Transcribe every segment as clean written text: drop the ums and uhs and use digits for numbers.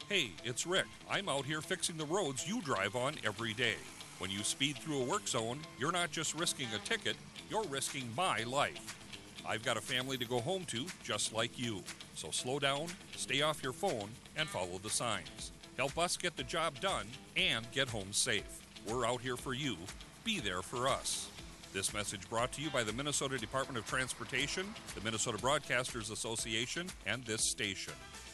Hey, it's Rick. I'm out here fixing the roads you drive on every day. When you speed through a work zone, you're not just risking a ticket, you're risking my life. I've got a family to go home to, just like you. So slow down, stay off your phone, and follow the signs. Help us get the job done and get home safe. We're out here for you. Be there for us. This message brought to you by the Minnesota Department of Transportation, the Minnesota Broadcasters Association, and this station.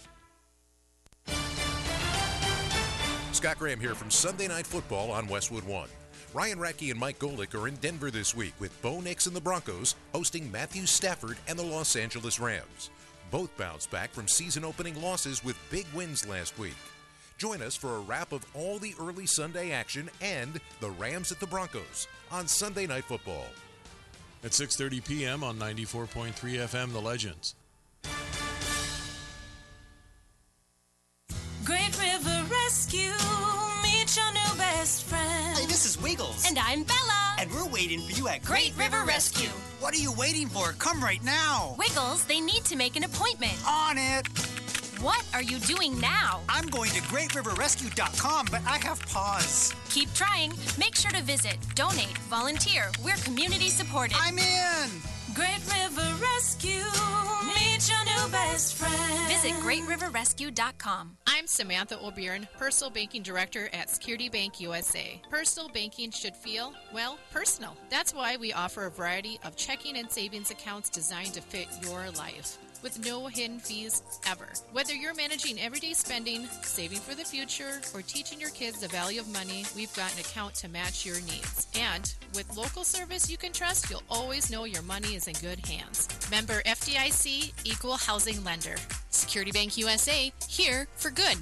Scott Graham here from Sunday Night Football on Westwood One. Ryan Rackey and Mike Golick are in Denver this week with Bo Nix and the Broncos hosting Matthew Stafford and the Los Angeles Rams. Both bounced back from season-opening losses with big wins last week. Join us for a wrap of all the early Sunday action and the Rams at the Broncos on Sunday Night Football. At 6:30 p.m. on 94.3 FM, The Legends. Great River Rescue, meet your new best friend. Hey, this is Wiggles. And I'm Bella. And we're waiting for you at Great River Rescue. What are you waiting for? Come right now. Wiggles, they need to make an appointment. On it. What are you doing now? I'm going to greatriverrescue.com, but I have pause. Keep trying. Make sure to visit, donate, volunteer. We're community supported. I'm in. Great River Rescue, meet your new best friend. Visit greatriverrescue.com. I'm Samantha O'Byrne, Personal Banking Director at Security Bank USA. Personal banking should feel, well, personal. That's why we offer a variety of checking and savings accounts designed to fit your life, with no hidden fees ever. Whether you're managing everyday spending, saving for the future, or teaching your kids the value of money, we've got an account to match your needs. And with local service you can trust, you'll always know your money is in good hands. Member FDIC, Equal Housing Lender. Security Bank USA, here for good.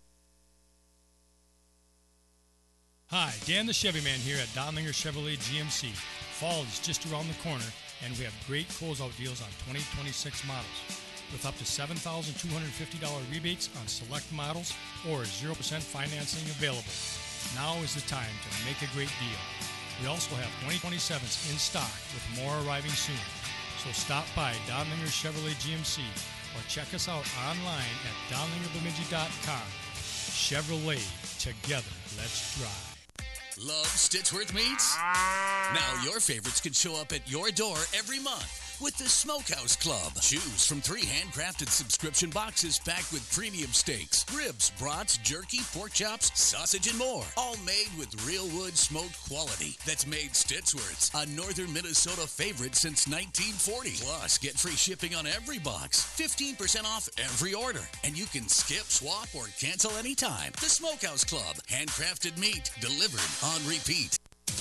Hi, Dan the Chevy Man here at Donlinger Chevrolet GMC. Fall is just around the corner, and we have great closeout deals on 2026 models with up to $7,250 rebates on select models or 0% financing available. Now is the time to make a great deal. We also have 2027s in stock with more arriving soon. So stop by Donlinger Chevrolet GMC or check us out online at donlingerbemidji.com. Chevrolet, together, let's drive. Love Stitchworth Meats? Now your favorites can show up at your door every month with the Smokehouse Club. Choose from 3 handcrafted subscription boxes packed with premium steaks, ribs, brats, jerky, pork chops, sausage, and more. All made with real wood smoked quality that's made Stitchworth's a northern Minnesota favorite since 1940. Plus, get free shipping on every box, 15% off every order, and you can skip, swap, or cancel anytime. The Smokehouse Club. Handcrafted meat delivered on repeat.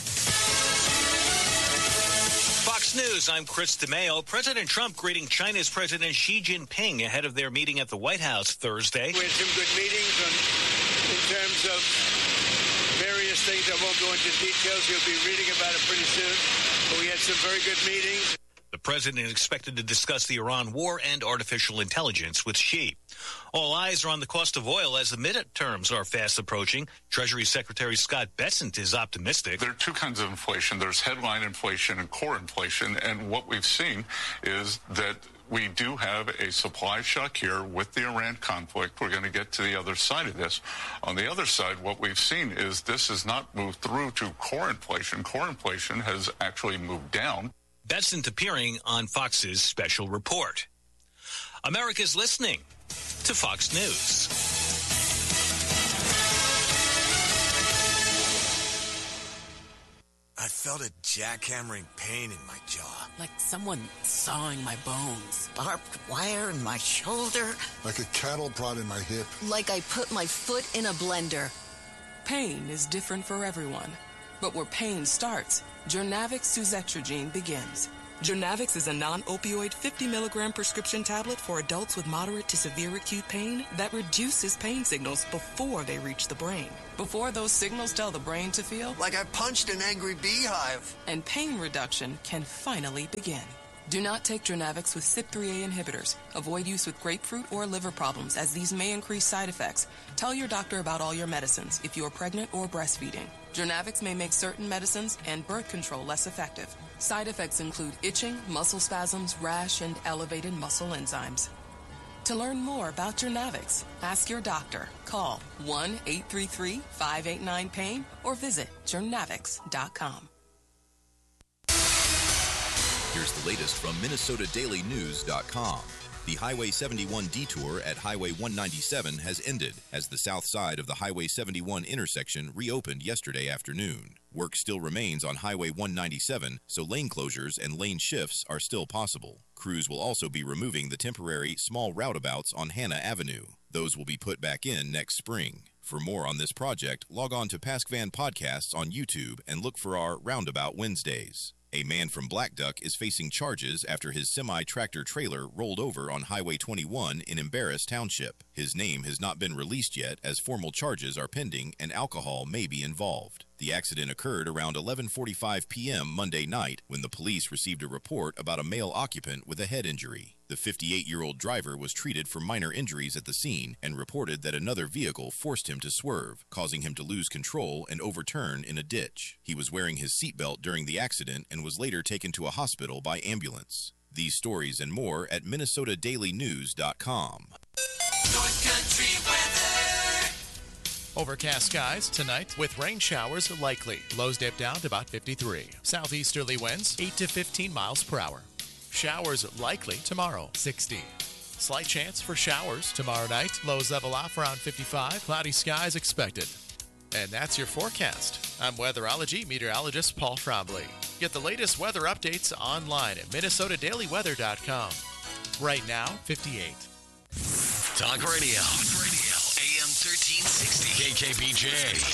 Fox News, I'm Chris DeMeo. President Trump greeting China's President Xi Jinping ahead of their meeting at the White House Thursday. We had some good meetings in terms of various things. I won't go into details. You'll be reading about it pretty soon. But we had some very good meetings. The president is expected to discuss the Iran war and artificial intelligence with Xi. All eyes are on the cost of oil as the midterms are fast approaching. Treasury Secretary Scott Bessent is optimistic. There are two kinds of inflation. There's headline inflation and core inflation. And what we've seen is that we do have a supply shock here with the Iran conflict. We're going to get to the other side of this. On the other side, what we've seen is this has not moved through to core inflation. Core inflation has actually moved down. Bessent appearing on Fox's special report. America's listening to Fox News. I felt a jackhammering pain in my jaw. Like someone sawing my bones. Barbed wire in my shoulder. Like a cattle prod in my hip. Like I put my foot in a blender. Pain is different for everyone. But where pain starts, Jurnavix suzetrigine begins. Jurnavix is a non-opioid 50-milligram prescription tablet for adults with moderate to severe acute pain that reduces pain signals before they reach the brain. Before those signals tell the brain to feel like I punched an angry beehive. And pain reduction can finally begin. Do not take Jurnavix with CYP3A inhibitors. Avoid use with grapefruit or liver problems, as these may increase side effects. Tell your doctor about all your medicines if you are pregnant or breastfeeding. Jurnavix may make certain medicines and birth control less effective. Side effects include itching, muscle spasms, rash, and elevated muscle enzymes. To learn more about Jernavix, ask your doctor. Call 1-833-589-PAIN or visit Jernavix.com. Here's the latest from MinnesotaDailyNews.com. The Highway 71 detour at Highway 197 has ended as the south side of the Highway 71 intersection reopened yesterday afternoon. Work still remains on Highway 197, so lane closures and lane shifts are still possible. Crews will also be removing the temporary small roundabouts on Hannah Avenue. Those will be put back in next spring. For more on this project, log on to PaskVan Podcasts on YouTube and look for our Roundabout Wednesdays. A man from Black Duck is facing charges after his semi-tractor trailer rolled over on Highway 21 in Embarrass Township. His name has not been released yet as formal charges are pending and alcohol may be involved. The accident occurred around 11:45 p.m. Monday night when the police received a report about a male occupant with a head injury. The 58-year-old driver was treated for minor injuries at the scene and reported that another vehicle forced him to swerve, causing him to lose control and overturn in a ditch. He was wearing his seatbelt during the accident and was later taken to a hospital by ambulance. These stories and more at MinnesotaDailyNews.com. North Country weather. Overcast skies tonight with rain showers likely. Lows dip down to about 53. Southeasterly winds 8 to 15 miles per hour. Showers likely tomorrow, 60. Slight chance for showers tomorrow night. Lows level off around 55. Cloudy skies expected. And that's your forecast. I'm weatherology meteorologist Paul Frombley. Get the latest weather updates online at MinnesotaDailyWeather.com. Right now, 58. Talk Radio. AM 1360. KKBJ.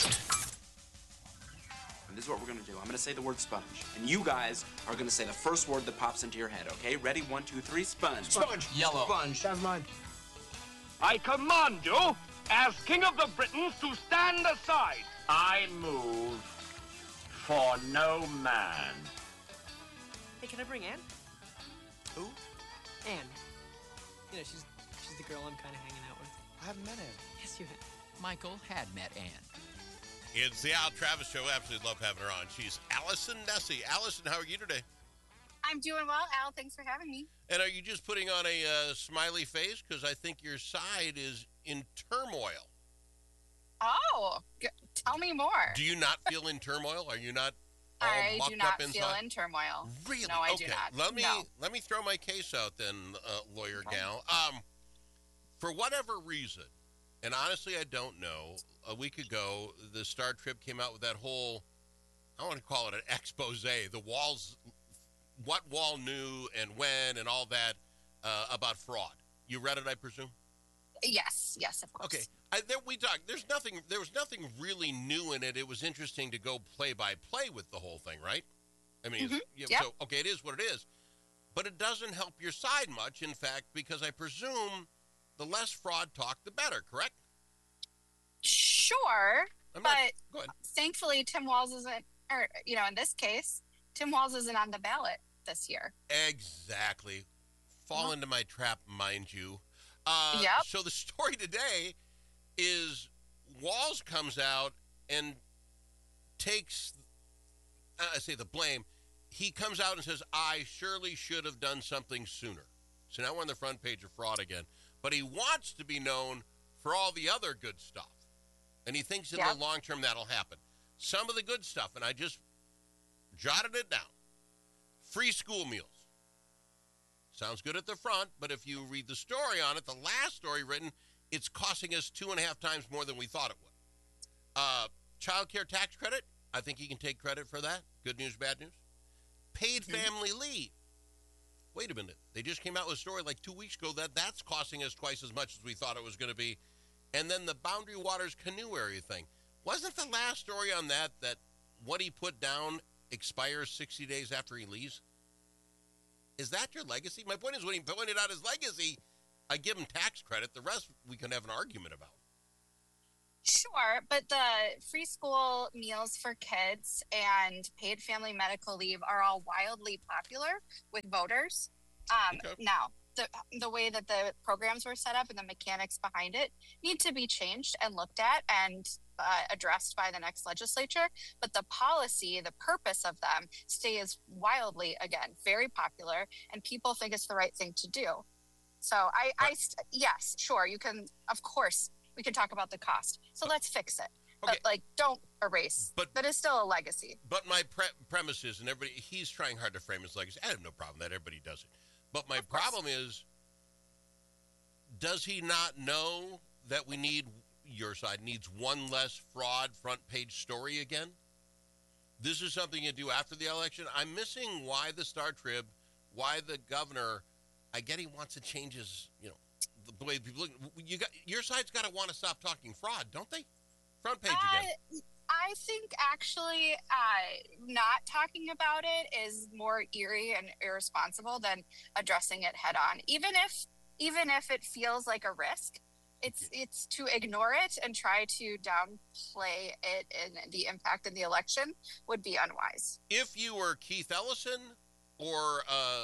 And this is what we're going to do. I'm going to say the word sponge. And you guys are going to say the first word that pops into your head, okay? Ready? 1, 2, 3. Sponge. Sponge. Yellow. Sponge. That's mine. I command you, as King of the Britons, to stand aside. I move for no man. Hey, can I bring Anne? Who? Anne. You know, she's the girl I'm kind of hanging out with. I haven't met Anne. Yes, you have. Michael had met Anne. It's the Al Travis Show. Absolutely love having her on. She's Allison Nessie. Allison, how are you today? I'm doing well, Al. Thanks for having me. And are you just putting on a smiley face? Because I think your side is in turmoil. Oh, tell me more. Do you not feel in turmoil? Are you not all I mucked do not up inside? feel in turmoil. Really? No, I okay. do not. Let me throw my case out then, lawyer gal. For whatever reason, and honestly I don't know, a week ago the Star Trib came out with that whole, I want to call it an expose, the walls, what Wall knew and when and all that about fraud. You read it, I presume? Yes, of course. Okay. We talked. There was nothing really new in it. It was interesting to go play by play with the whole thing, right? I mean, so okay, it is what it is, but it doesn't help your side much. In fact, because I presume the less fraud talk, the better. Correct? Sure, but thankfully Tim Walz isn't, or in this case, Tim Walz isn't on the ballot this year. Exactly. Fall into my trap, mind you. Yep. So the story today is Walz comes out and takes, I say the blame. He comes out and says, I surely should have done something sooner. So now we're on the front page of fraud again. But he wants to be known for all the other good stuff. And he thinks in the long term that'll happen. Some of the good stuff, and I just jotted it down. Free school meals. Sounds good at the front, but if you read the story on it, the last story written, it's costing us 2.5 times more than we thought it would. Child care tax credit, I think he can take credit for that. Good news, bad news. Paid family leave. Wait a minute. They just came out with a story like 2 weeks ago that's costing us twice as much as we thought it was going to be. And then the Boundary Waters canoe area thing. Wasn't the last story on that what he put down expires 60 days after he leaves? Is that your legacy? My point is, when he pointed out his legacy, I give him tax credit. The rest we can have an argument about. Sure, but the free school meals for kids and paid family medical leave are all wildly popular with voters. Now, the way that the programs were set up and the mechanics behind it need to be changed and looked at and addressed by the next legislature. But the policy, the purpose of them stays wildly, again, very popular, and people think it's the right thing to do. So yes, sure, you can. Of course, we can talk about the cost. So let's fix it. Okay. But don't erase. But that is still a legacy. But my premise is, and everybody, he's trying hard to frame his legacy. I have no problem with that. Everybody does it. But my problem is, does he not know that your side needs one less fraud front page story again? This is something you do after the election. I'm missing why the Star Trib, why the governor. I get he wants to change his, the way people look. Your side's got to want to stop talking fraud, don't they? Front page again. I think actually not talking about it is more eerie and irresponsible than addressing it head on. Even if it feels like a risk, it's to ignore it and try to downplay it and the impact in the election would be unwise. If you were Keith Ellison or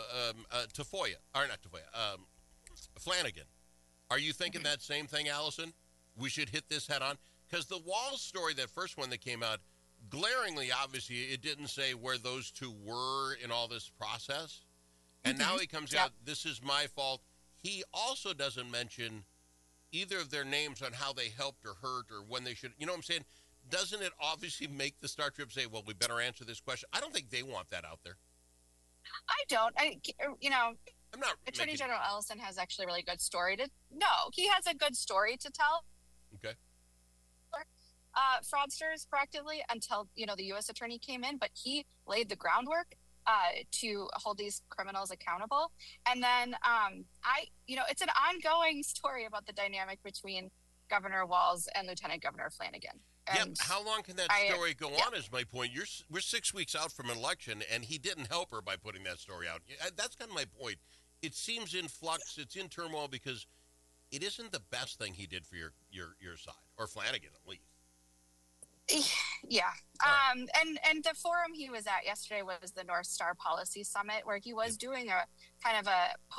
Flanagan, are you thinking that same thing, Allison? We should hit this head on? Because the Walz story, that first one that came out, glaringly, obviously, it didn't say where those two were in all this process. And now he comes out, this is my fault. He also doesn't mention either of their names on how they helped or hurt or when they should. You know what I'm saying? Doesn't it obviously make the Star Trib say, well, we better answer this question? I don't think they want that out there. I don't. I'm not. Attorney General Ellison has actually a really good story he has a good story to tell. Okay. Fraudsters proactively until the U.S. attorney came in, but he laid the groundwork to hold these criminals accountable. And then it's an ongoing story about the dynamic between Governor Walz and Lieutenant Governor Flanagan. And how long can that story go on is my point. We're 6 weeks out from an election, and he didn't help her by putting that story out. That's kind of my point. It seems in flux. It's in turmoil because it isn't the best thing he did for your side, or Flanagan at least. Yeah. Right. And the forum he was at yesterday was the North Star Policy Summit, where he was doing a kind of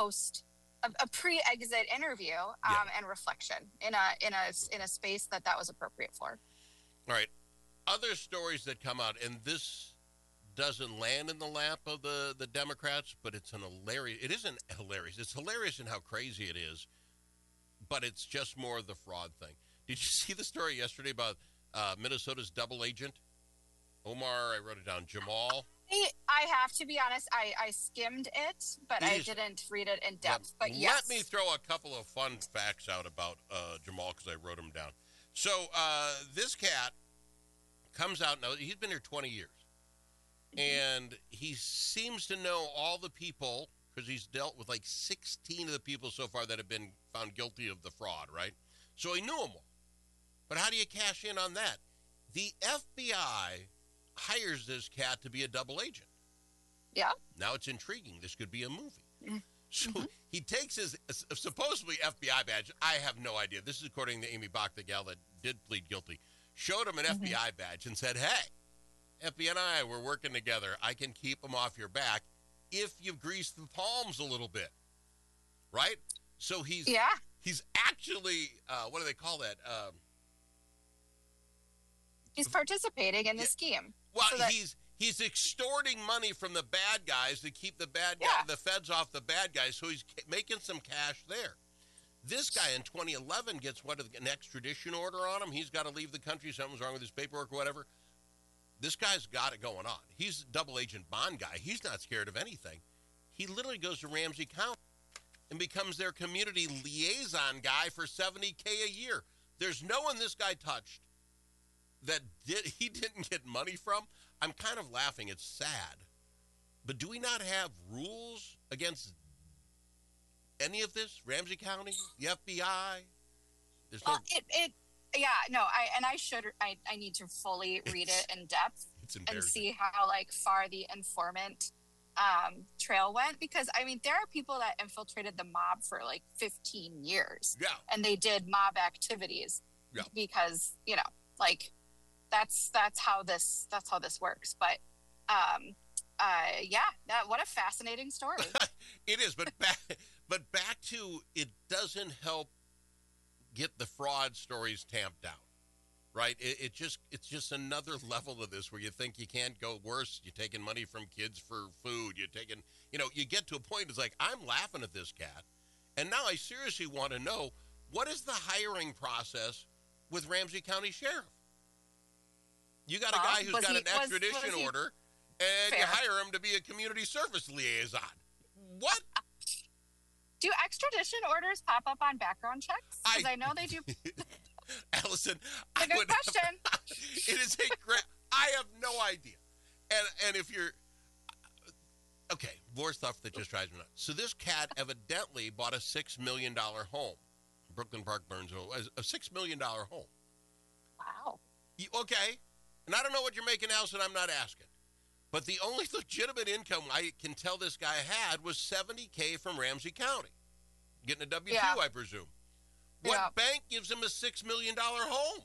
a pre-exit interview and reflection in a space that was appropriate for. All right. Other stories that come out, and this doesn't land in the lap of the Democrats, but it isn't hilarious. It's hilarious in how crazy it is, but it's just more of the fraud thing. Did you see the story yesterday about Minnesota's double agent? Omar, I wrote it down, Jamal. I have to be honest, I skimmed it, but I didn't read it in depth. But yes. Let me throw a couple of fun facts out about Jamal, because I wrote them down. So this cat comes out now. He's been here 20 years. And he seems to know all the people, because he's dealt with like 16 of the people so far that have been found guilty of the fraud, right? So he knew them all. But how do you cash in on that? The FBI hires this cat to be a double agent. Yeah. Now it's intriguing. This could be a movie. So he takes his supposedly FBI badge. I have no idea. This is according to Amy Bach, the gal that did plead guilty. Showed him an FBI badge and said, hey, FBI and I, we're working together. I can keep them off your back if you grease the palms a little bit. Right? So he's actually, what do they call that? He's participating in the scheme. Well, he's extorting money from the bad guys to keep the the feds off the bad guys, so he's making some cash there. This guy in 2011 gets an extradition order on him. He's got to leave the country. Something's wrong with his paperwork or whatever. This guy's got it going on. He's a double agent bond guy. He's not scared of anything. He literally goes to Ramsey County and becomes their community liaison guy for $70K a year. There's no one this guy touched that he didn't get money from. I'm kind of laughing. It's sad. But do we not have rules against any of this? Ramsey County, the FBI? There's no... I need to fully read it in depth and see how far the informant trail went, because there are people that infiltrated the mob for 15 years. Yeah. And they did mob activities because, that's how this works. But what a fascinating story. It is, but back to, it doesn't help get the fraud stories tamped down, right? It's just another level of this where you think you can't go worse. You're taking money from kids for food. You're taking, you get to a point, it's like, I'm laughing at this cat, And now I seriously want to know, what is the hiring process with Ramsey County Sheriff? You got a guy who's got an extradition order, and you hire him to be a community service liaison. What? Do extradition orders pop up on background checks? Because I know they do. Allison, a good question. It is a great. I have no idea. And if you're okay, more stuff that just drives me nuts. So this cat evidently bought a $6 million home, Brooklyn Park, Burnsville, a $6 million home. Wow. Okay, and I don't know what you're making, Allison. I'm not asking. But the only legitimate income I can tell this guy had was $70K from Ramsey County. Getting a W-2, I presume. What bank gives him a $6 million home?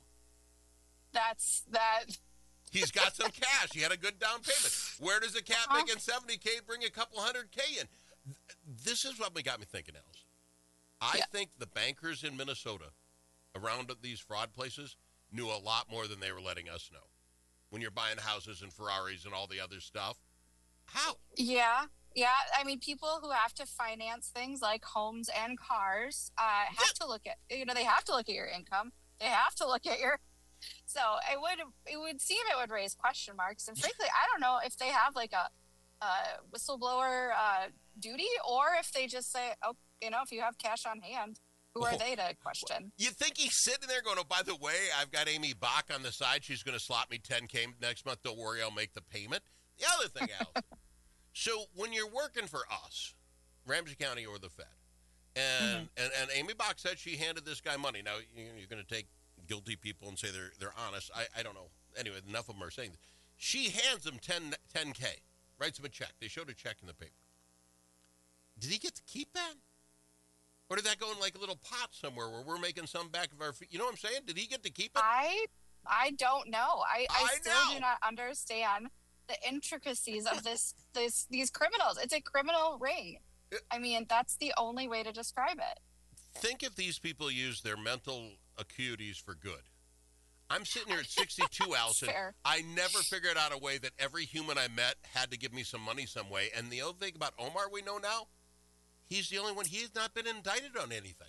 That's that. He's got some cash. He had a good down payment. Where does a cat making $70K bring a couple $100K in? This is what got me thinking, Alice. I think the bankers in Minnesota around these fraud places knew a lot more than they were letting us know. When you're buying houses and Ferraris and all the other stuff. How? Yeah. I mean, people who have to finance things like homes and cars have to look at, they have to look at your income. They have to look at your, so it would seem it would raise question marks. And frankly, I don't know if they have like a whistleblower duty, or if they just say, oh, if you have cash on hand, who are they to question? You think he's sitting there going, oh, by the way, I've got Amy Bach on the side. She's going to slot me $10K next month. Don't worry, I'll make the payment. The other thing, Al, so when you're working for us, Ramsey County or the Fed, and Amy Bach said she handed this guy money. Now, you're going to take guilty people and say they're honest. I don't know. Anyway, enough of them are saying this. She hands him $10K, writes him a check. They showed a check in the paper. Did he get to keep that? Or did that go in like a little pot somewhere where we're making some back of our feet? You know what I'm saying? Did he get to keep it? I don't know. I still do not understand the intricacies of these criminals. It's a criminal ring. I mean, that's the only way to describe it. Think if these people use their mental acuities for good. I'm sitting here at 62, Allison. I never figured out a way that every human I met had to give me some money some way. And the other thing about Omar we know now, he's the only one. He has not been indicted on anything.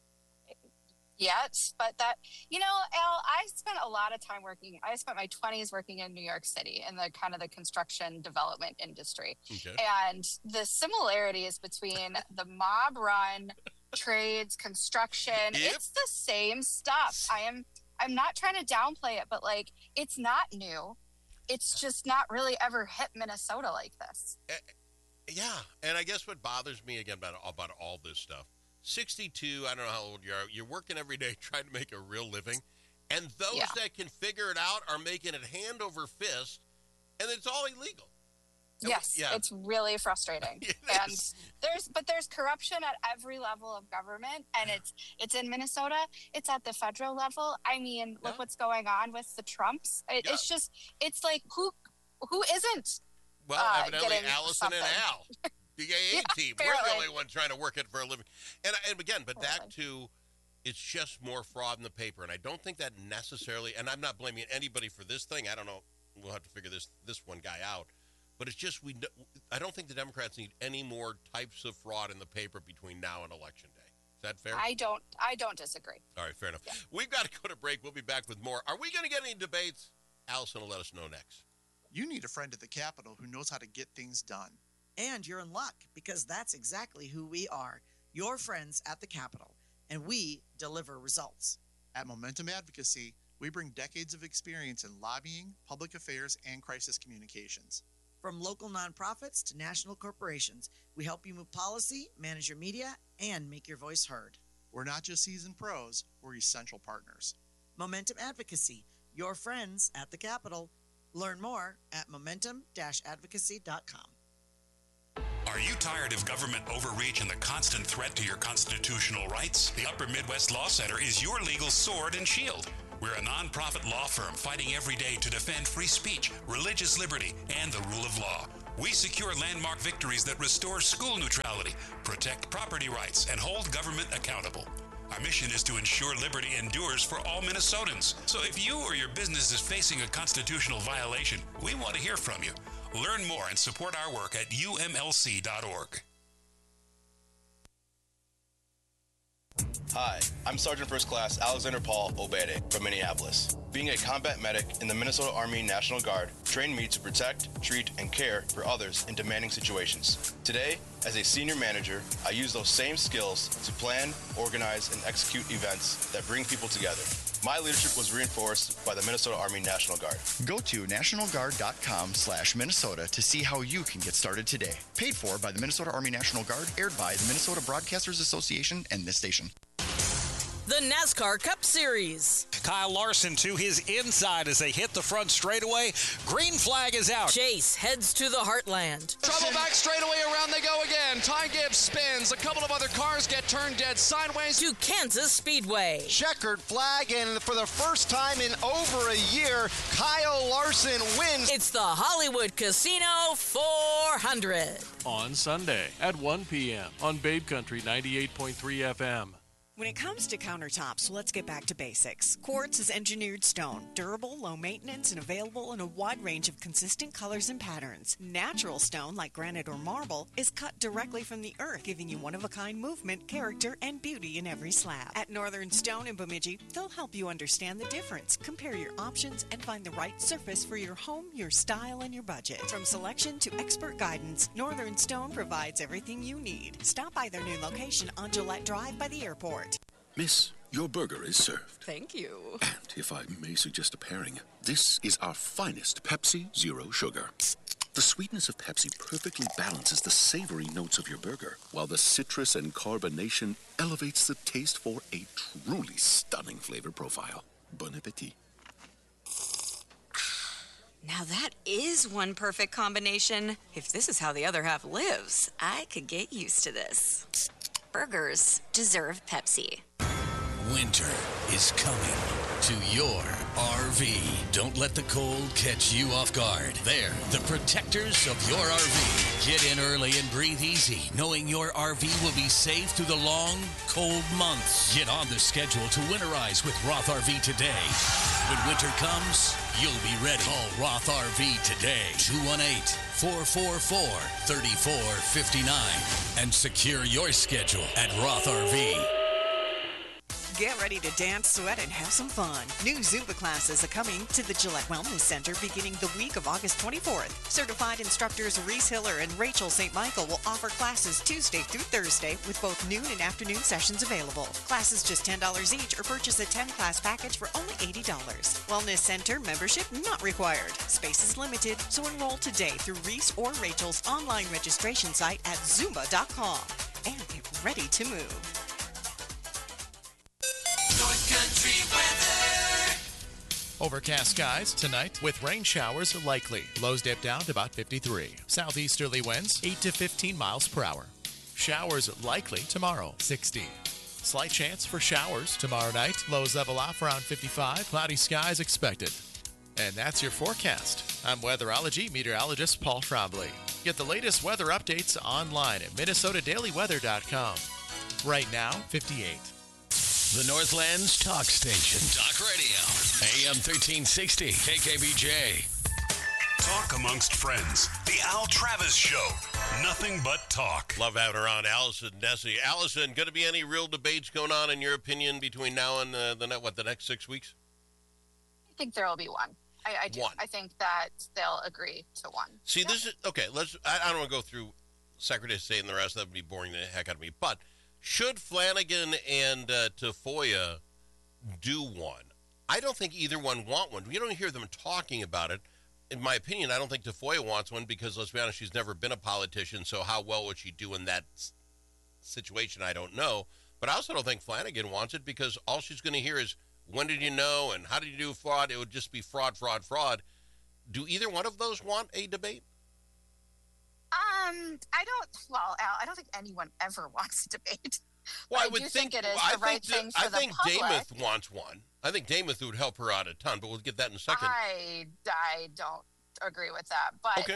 Yet, but that, Al, I spent a lot of time I spent my 20s working in New York City in the kind of the construction development industry. Okay. And the similarities between the mob run, trades, construction, it's the same stuff. I'm not trying to downplay it, but like, it's not new. It's just not really ever hit Minnesota like this. Yeah, and I guess what bothers me again about all this stuff, 62, I don't know how old you are, you're working every day trying to make a real living, and those that can figure it out are making it hand over fist, and it's all illegal. Yes, it's really frustrating. And there's corruption at every level of government, and it's in Minnesota. It's at the federal level. I mean, look what's going on with the Trumps. It's just, it's like who isn't? Well, evidently Allison and Al, the AA team. We're the only one trying to work it for a living. And again, but back to, it's just more fraud in the paper, and I don't think that necessarily. And I'm not blaming anybody for this thing. I don't know. We'll have to figure this one guy out. But it's just I don't think the Democrats need any more types of fraud in the paper between now and Election Day. Is that fair? I don't disagree. All right, fair enough. Yeah. We've got to go to break. We'll be back with more. Are we going to get any debates? Allison will let us know next. You need a friend at the Capitol who knows how to get things done. And you're in luck, because that's exactly who we are. Your friends at the Capitol. And we deliver results. At Momentum Advocacy, we bring decades of experience in lobbying, public affairs, and crisis communications. From local nonprofits to national corporations, we help you move policy, manage your media, and make your voice heard. We're not just seasoned pros, we're essential partners. Momentum Advocacy, your friends at the Capitol. Learn more at momentum-advocacy.com. Are you tired of government overreach and the constant threat to your constitutional rights? The Upper Midwest Law Center is your legal sword and shield. We're a nonprofit law firm fighting every day to defend free speech, religious liberty, and the rule of law. We secure landmark victories that restore school neutrality, protect property rights, and hold government accountable. Our mission is to ensure liberty endures for all Minnesotans. So if you or your business is facing a constitutional violation, we want to hear from you. Learn more and support our work at umlc.org. Hi, I'm Sergeant First Class Alexander Paul Obede from Minneapolis. Being a combat medic in the Minnesota Army National Guard trained me to protect, treat, and care for others in demanding situations. Today, as a senior manager, I use those same skills to plan, organize, and execute events that bring people together. My leadership was reinforced by the Minnesota Army National Guard. Go to nationalguard.com/Minnesota to see how you can get started today. Paid for by the Minnesota Army National Guard, aired by the Minnesota Broadcasters Association and this station. The NASCAR Cup Series. Kyle Larson to his inside as they hit the front straightaway. Green flag is out. Chase heads to the Heartland. Trouble back straightaway, around they go again. Ty Gibbs spins. A couple of other cars get turned dead sideways. To Kansas Speedway. Checkered flag, and for the first time in over a year, Kyle Larson wins. It's the Hollywood Casino 400. On Sunday at 1 p.m. on Babe Country 98.3 FM. When it comes to countertops, let's get back to basics. Quartz is engineered stone, durable, low maintenance, and available in a wide range of consistent colors and patterns. Natural stone, like granite or marble, is cut directly from the earth, giving you one-of-a-kind movement, character, and beauty in every slab. At Northern Stone in Bemidji, they'll help you understand the difference, compare your options, and find the right surface for your home, your style, and your budget. From selection to expert guidance, Northern Stone provides everything you need. Stop by their new location on Gillette Drive by the airport. Miss, your burger is served. Thank you. And if I may suggest a pairing, this is our finest Pepsi Zero Sugar. The sweetness of Pepsi perfectly balances the savory notes of your burger, while the citrus and carbonation elevates the taste for a truly stunning flavor profile. Bon appetit. Now that is one perfect combination. If this is how the other half lives, I could get used to this. Burgers deserve Pepsi. Winter is coming to your RV. Don't let the cold catch you off guard. They're the protectors of your RV. Get in early and breathe easy, knowing your RV will be safe through the long, cold months. Get on the schedule to winterize with Roth RV today. When winter comes, you'll be ready. Call Roth RV today. 218-444-3459 and secure your schedule at Roth RV. Get ready to dance, sweat, and have some fun. New Zumba classes are coming to the Gillette Wellness Center beginning the week of August 24th. Certified instructors Reese Hiller and Rachel St. Michael will offer classes Tuesday through Thursday with both noon and afternoon sessions available. Classes just $10 each or purchase a 10-class package for only $80. Wellness Center membership not required. Space is limited, so enroll today through Reese or Rachel's online registration site at Zumba.com and get ready to move. North Country weather. Overcast skies tonight with rain showers likely. Lows dip down to about 53. Southeasterly winds 8 to 15 miles per hour. Showers likely tomorrow, 60. Slight chance for showers tomorrow night. Lows level off around 55. Cloudy skies expected. And that's your forecast. I'm weatherology meteorologist Paul Trombley. Get the latest weather updates online at minnesotadailyweather.com. Right now, 58. The Northland's talk station. Talk Radio. AM 1360. KKBJ. Talk amongst friends. The Al Travis Show. Nothing but talk. Love having her on, Allison Nessie. Allison, going to be any real debates going on, in your opinion, between now and the next 6 weeks? I think there will be one. I do. One. I think that they'll agree to one. See, this is okay. I don't want to go through Secretary of State and the rest. That would be boring the heck out of me. But should Flanagan and Tafoya do one? I don't think either one want one. You don't hear them talking about it. In my opinion, I don't think Tafoya wants one because, let's be honest, she's never been a politician. So how well would she do in that situation? I don't know. But I also don't think Flanagan wants it because all she's going to hear is, when did you know and how did you do fraud? It would just be fraud, fraud, fraud. Do either one of those want a debate? I don't think anyone ever wants a debate. Well, I would think it is the right thing for the public. I think Damuth wants one. I think Damuth would help her out a ton, but we'll get that in a second. I don't agree with that, but okay.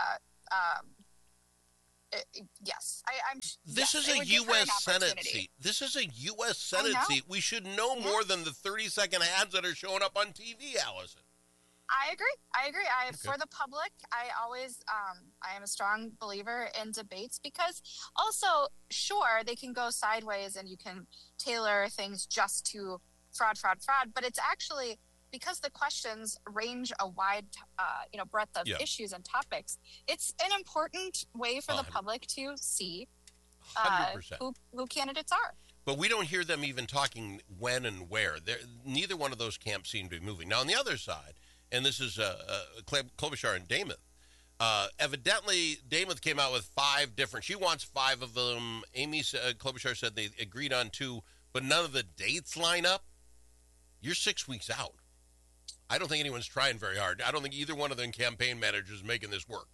Yes. This is a U.S. Senate seat. This is a U.S. Senate seat. We should know more than the 30-second ads that are showing up on TV, Allison. I agree. For the public, I am a strong believer in debates because also, sure, they can go sideways and you can tailor things just to fraud, but it's actually because the questions range a wide, breadth of issues and topics. It's an important way for the public to see who candidates are. But we don't hear them even talking when and where. Neither one of those camps seem to be moving. Now, on the other side, and this is Klobuchar and Demuth, evidently Demuth came out with 5 different. She wants 5 of them. Amy Klobuchar said they agreed on 2, but none of the dates line up. You're 6 weeks out. I don't think anyone's trying very hard. I don't think either one of them campaign managers is making this work.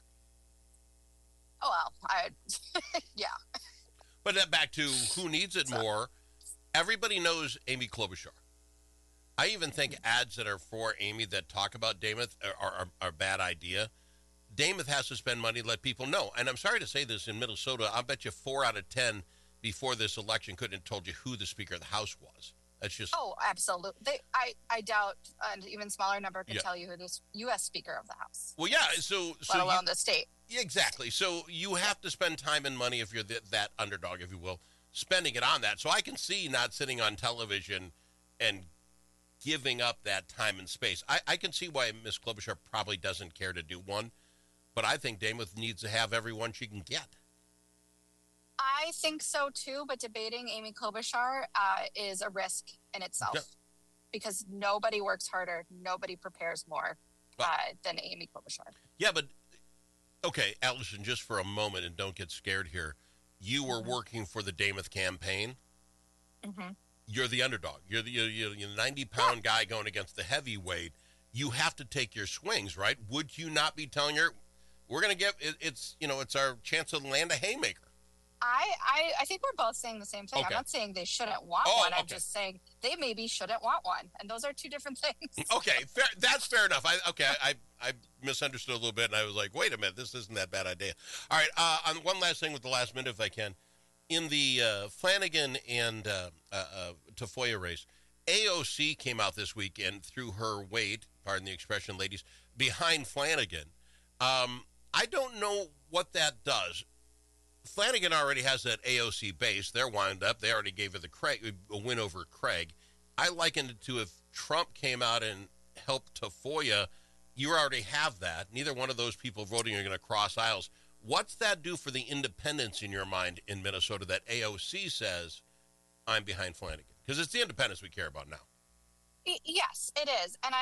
Oh, well, yeah. But back to who needs it more, everybody knows Amy Klobuchar. I even think ads that are for Amy that talk about Demuth are a bad idea. Demuth has to spend money to let people know. And I'm sorry to say this in Minnesota, I'll bet you 4 out of 10 before this election couldn't have told you who the Speaker of the House was. That's just... Oh, absolutely. I doubt an even smaller number can tell you who the U.S. Speaker of the House. Well, yeah, so let alone the state. Exactly. So you have to spend time and money if you're that underdog, if you will, spending it on that. So I can see not sitting on television and giving up that time and space. I can see why Ms. Klobuchar probably doesn't care to do one, but I think Demuth needs to have everyone she can get. I think so too, but debating Amy Klobuchar is a risk in itself because nobody works harder, nobody prepares more than Amy Klobuchar. Yeah, but okay, Allison, just for a moment, and don't get scared here. You were working for the Demuth campaign. Mm-hmm. You're the underdog. You're the 90-pound guy going against the heavyweight. You have to take your swings, right? Would you not be telling her, we're going to get it's our chance to land a haymaker? I think we're both saying the same thing. Okay. I'm not saying they shouldn't want one. I'm just saying they maybe shouldn't want one, and those are two different things. Okay, that's fair enough. I misunderstood a little bit, and I was like, wait a minute, this isn't that bad idea. All right, on one last thing with the last minute, if I can. In the Flanagan and Tafoya race, AOC came out this weekend through her weight, pardon the expression, ladies, behind Flanagan. I don't know what that does. Flanagan already has that AOC base. They're wound up. They already gave her a win over Craig. I likened it to if Trump came out and helped Tafoya, you already have that. Neither one of those people voting are going to cross aisles. What's that do for the independents in your mind in Minnesota that AOC says, I'm behind Flanagan? Because it's the independents we care about now. Yes, it is. And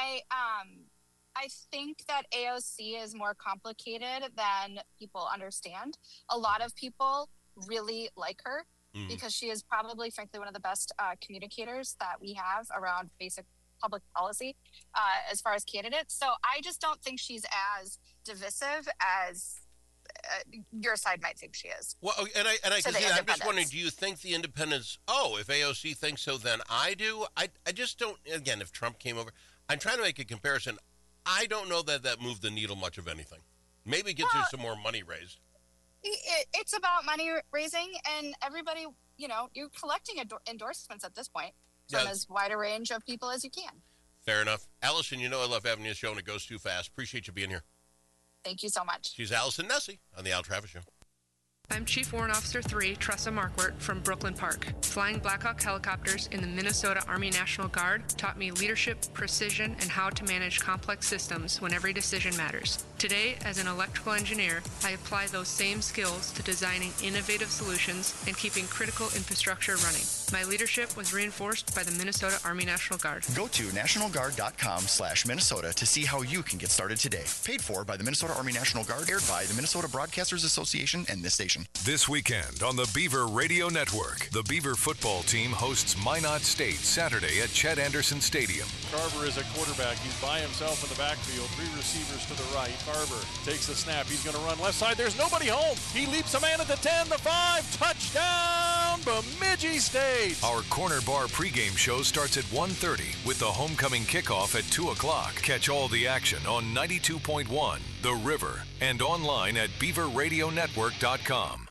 I think that AOC is more complicated than people understand. A lot of people really like her because she is probably, frankly, one of the best communicators that we have around basic public policy as far as candidates. So I just don't think she's as divisive as your side might think she is. Well, and I can see that. I'm just wondering, do you think the independents, if AOC thinks so, then I do? I just don't, again, if Trump came over, I'm trying to make a comparison. I don't know that moved the needle much of anything. Maybe it gets you some more money raised. It's about money raising, and everybody, you're collecting endorsements at this point from as wide a range of people as you can. Fair enough. Allison, I love having you on the show, and it goes too fast. Appreciate you being here. Thank you so much. She's Allison Nessie on the Al Travis Show. I'm Chief Warrant Officer 3, Tressa Markwart from Brooklyn Park. Flying Black Hawk helicopters in the Minnesota Army National Guard taught me leadership, precision, and how to manage complex systems when every decision matters. Today, as an electrical engineer, I apply those same skills to designing innovative solutions and keeping critical infrastructure running. My leadership was reinforced by the Minnesota Army National Guard. Go to nationalguard.com/Minnesota to see how you can get started today. Paid for by the Minnesota Army National Guard, aired by the Minnesota Broadcasters Association and this station. This weekend on the Beaver Radio Network, the Beaver football team hosts Minot State Saturday at Chet Anderson Stadium. Carver is a quarterback. He's by himself in the backfield. 3 receivers to the right. Carver takes the snap. He's going to run left side. There's nobody home. He leaps a man at the 10, the 5. Touchdown, Bemidji State. Our Corner Bar pregame show starts at 1:30 with the homecoming kickoff at 2 o'clock. Catch all the action on 92.1, The River, and online at beaverradionetwork.com.